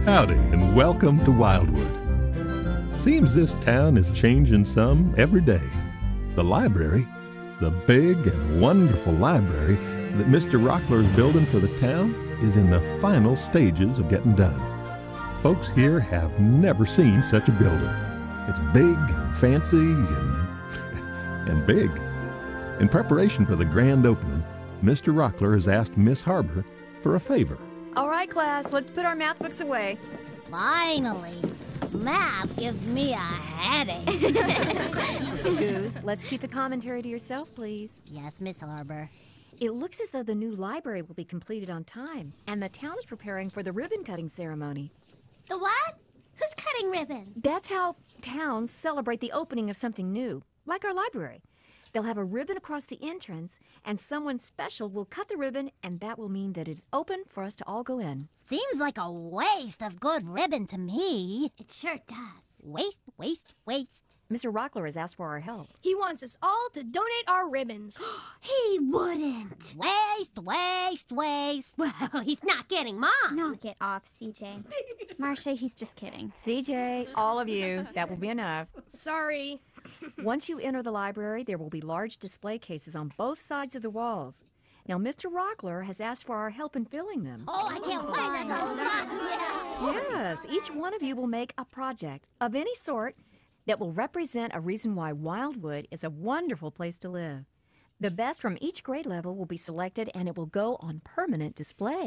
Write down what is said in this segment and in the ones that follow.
Howdy, and welcome to Wildwood. Seems this town is changing some every day. The library, the big and wonderful library that Mr. Rockler is building for the town, is in the final stages of getting done. Folks here have never seen such a building. It's big and fancy and big. In preparation for the grand opening, Mr. Rockler has asked Miss Harbor for a favor. All right, class, let's put our math books away. Finally. Math gives me a headache. Goose, let's keep the commentary to yourself, please. Yes, Miss Harbor. It looks as though the new library will be completed on time, and the town is preparing for the ribbon-cutting ceremony. The what? Who's cutting ribbon? That's how towns celebrate the opening of something new, like our library. They'll have a ribbon across the entrance, and someone special will cut the ribbon, and that will mean that it's open for us to all go in. Seems like a waste of good ribbon to me. It sure does. Waste, waste, waste. Mr. Rockler has asked for our help. He wants us all to donate our ribbons. He wouldn't. Waste, waste, waste. Well, he's not getting mine. Knock it off, CJ. Marcia, he's just kidding. CJ, all of you, that will be enough. Sorry. Once you enter the library, there will be large display cases on both sides of the walls. Now, Mr. Rockler has asked for our help in filling them. Oh, I can't wait. Yes, each one of you will make a project of any sort that will represent a reason why Wildwood is a wonderful place to live. The best from each grade level will be selected, and it will go on permanent display.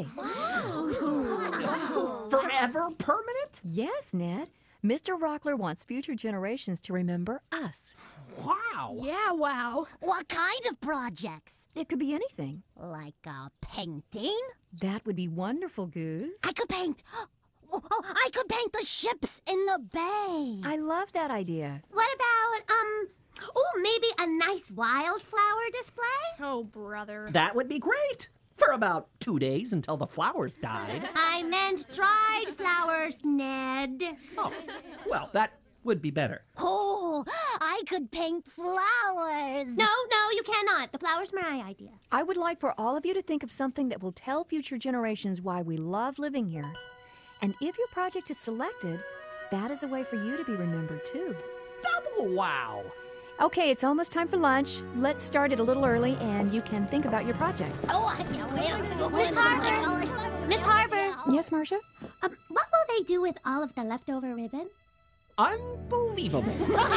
Wow. Forever permanent? Yes, Ned. Mr. Rockler wants future generations to remember us. Wow. Yeah, wow. What kind of projects? It could be anything. Like a painting? That would be wonderful, Goose. I could paint... Oh, I could paint the ships in the bay. I love that idea. What about, maybe a nice wildflower display? Oh, brother. That would be great. For about 2 days until the flowers died. I meant dried flowers, Ned. Oh, well, that would be better. Oh, I could paint flowers. No, you cannot. The flower's my idea. I would like for all of you to think of something that will tell future generations why we love living here. And if your project is selected, that is a way for you to be remembered, too. Double wow. Okay, it's almost time for lunch. Let's start it a little early, and you can think about your projects. Oh, I can't wait. Miss Harbor. Miss Harbor. Yes, Marcia? What will they do with all of the leftover ribbon? Unbelievable.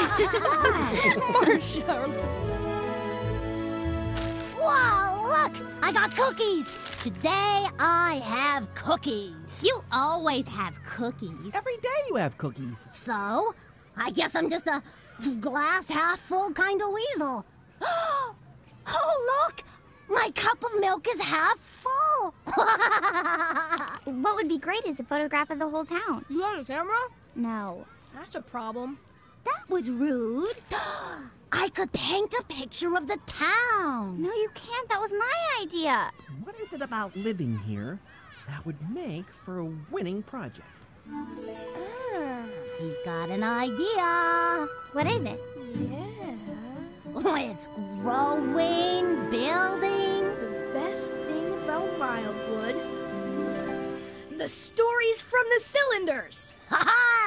Marcia. Whoa, look! I got cookies! Today I have cookies. You always have cookies. Every day you have cookies. So, I guess I'm just a glass half full kind of weasel. Oh, look! My cup of milk is half full. What would be great is a photograph of the whole town. You got a camera? No. That's a problem. That was rude. I could paint a picture of the town. No, you can't. That was my idea. What is it about living here that would make for a winning project? He's got an idea. What is it? It's growing, building. The best thing about Wildwood. The stories from the cylinders. Ha ha!